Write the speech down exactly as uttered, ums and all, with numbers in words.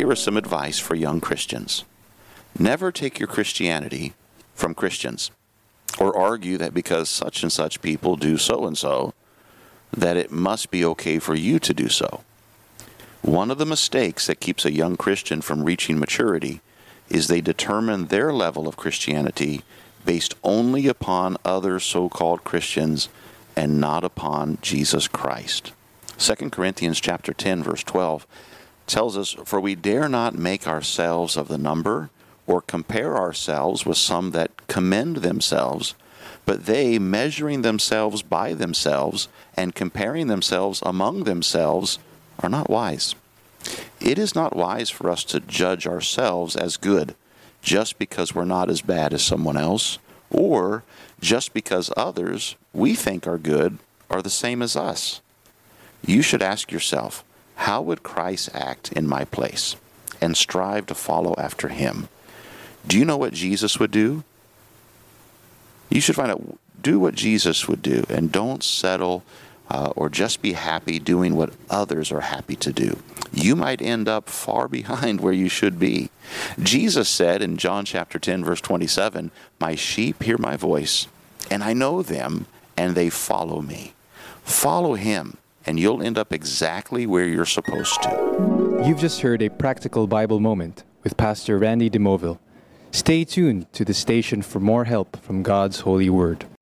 here is some advice for young Christians. Never take your Christianity from Christians, or argue that because such and such people do so and so, that it must be okay for you to do so. One of the mistakes that keeps a young Christian from reaching maturity is they determine their level of Christianity based only upon other so-called Christians and not upon Jesus Christ. Second Corinthians chapter ten, verse twelve tells us, "For we dare not make ourselves of the number, or compare ourselves with some that commend themselves, but they, measuring themselves by themselves, and comparing themselves among themselves, are not wise." It is not wise for us to judge ourselves as good just because we're not as bad as someone else, or just because others we think are good are the same as us. You should ask yourself, how would Christ act in my place? And strive to follow after him. Do you know what Jesus would do? You should find out, do what Jesus would do, and don't settle uh, or just be happy doing what others are happy to do. You might end up far behind where you should be. Jesus said in John chapter ten, verse twenty-seven, "My sheep hear my voice, and I know them, and they follow me." Follow him, and you'll end up exactly where you're supposed to. You've just heard a practical Bible moment with Pastor Randy DeMoville. Stay tuned to the station for more help from God's holy word.